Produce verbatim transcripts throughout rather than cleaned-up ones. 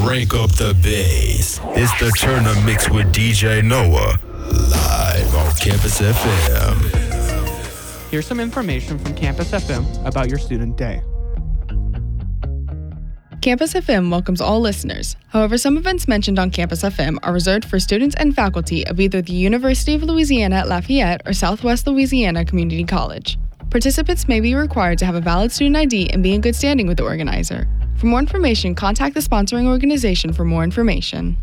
crank up the bass. It's the Turn Up Mix with D J Noah, live on Campus F M. Here's some information from Campus F M about your student day. Campus F M welcomes all listeners. However, some events mentioned on Campus F M are reserved for students and faculty of either the University of Louisiana at Lafayette or Southwest Louisiana Community College. Participants may be required to have a valid student I D and be in good standing with the organizer. For more information, contact the sponsoring organization for more information.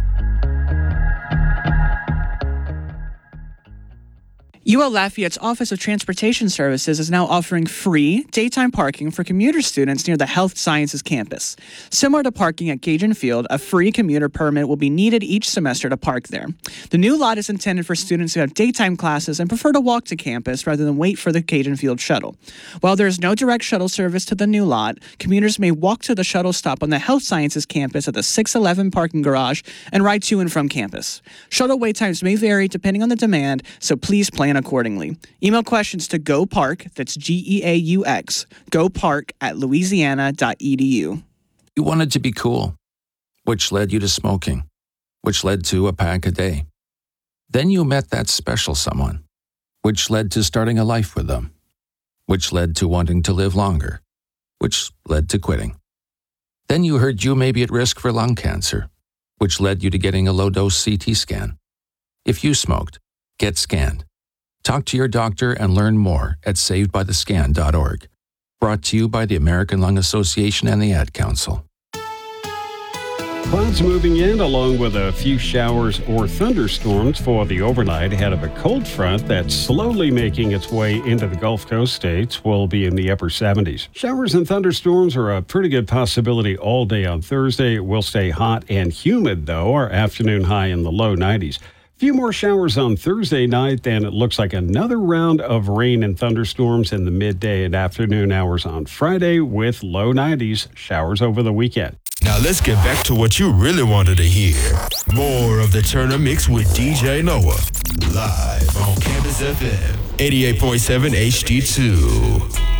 U L Lafayette's Office of Transportation Services is now offering free daytime parking for commuter students near the Health Sciences campus. Similar to parking at Cajun Field, a free commuter permit will be needed each semester to park there. The new lot is intended for students who have daytime classes and prefer to walk to campus rather than wait for the Cajun Field shuttle. While there is no direct shuttle service to the new lot, commuters may walk to the shuttle stop on the Health Sciences campus at the six eleven parking garage and ride to and from campus. Shuttle wait times may vary depending on the demand, so please plan accordingly. Email questions to GoPark, that's G E A U X, GoPark at louisiana dot e d u. You wanted to be cool, which led you to smoking, which led to a pack a day. Then you met that special someone, which led to starting a life with them, which led to wanting to live longer, which led to quitting. Then you heard you may be at risk for lung cancer, which led you to getting a low-dose C T scan. If you smoked, get scanned. Talk to your doctor and learn more at saved by the scan dot org. Brought to you by the American Lung Association and the Ad Council. Clouds moving in along with a few showers or thunderstorms for the overnight ahead of a cold front that's slowly making its way into the Gulf Coast states. Will be in the upper seventies. Showers and thunderstorms are a pretty good possibility all day on Thursday. It will stay hot and humid, though. Our afternoon high in the low nineties. Few more showers on Thursday night, then it looks like another round of rain and thunderstorms in the midday and afternoon hours on Friday with low nineties, showers over the weekend. Now let's get back to what you really wanted to hear. More of the Turn Up Mix with D J Noah, live on Campus F M, eighty-eight point seven H D two.